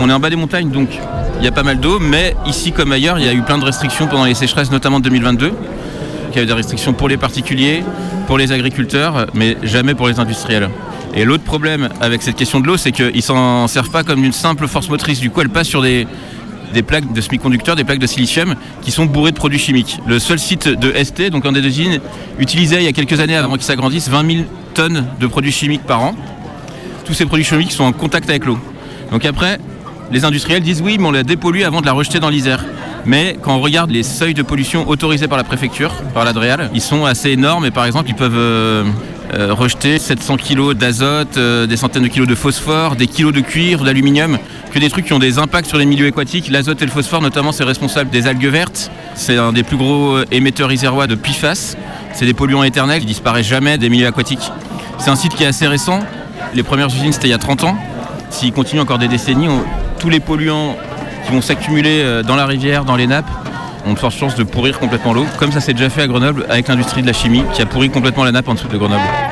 On est en bas des montagnes, donc il y a pas mal d'eau, mais ici comme ailleurs, il y a eu plein de restrictions pendant les sécheresses, notamment de 2022. Il y a eu des restrictions pour les particuliers, pour les agriculteurs, mais jamais pour les industriels. Et l'autre problème avec cette question de l'eau, c'est qu'ils ne s'en servent pas comme une simple force motrice. Du coup, elle passe sur des plaques de semi-conducteurs, des plaques de silicium qui sont bourrées de produits chimiques. Le seul site de ST, donc un des deux usines, utilisait il y a quelques années, avant qu'ils s'agrandissent, 20 000 tonnes de produits chimiques par an. Tous ces produits chimiques sont en contact avec l'eau. Donc après, les industriels disent oui, mais on la dépollue avant de la rejeter dans l'Isère. Mais quand on regarde les seuils de pollution autorisés par la préfecture, par l'Adréal, ils sont assez énormes et par exemple ils peuvent rejeter 700 kg d'azote, des centaines de kilos de phosphore, des kilos de cuivre, d'aluminium, que des trucs qui ont des impacts sur les milieux aquatiques. L'azote et le phosphore notamment, c'est responsable des algues vertes. C'est un des plus gros émetteurs isérois de PFAS. C'est des polluants éternels qui disparaissent jamais des milieux aquatiques. C'est un site qui est assez récent. Les premières usines c'était il y a 30 ans. S'il continue encore des décennies, tous les polluants qui vont s'accumuler dans la rivière, dans les nappes, ont de fortes chances de pourrir complètement l'eau, comme ça s'est déjà fait à Grenoble avec l'industrie de la chimie qui a pourri complètement la nappe en dessous de Grenoble.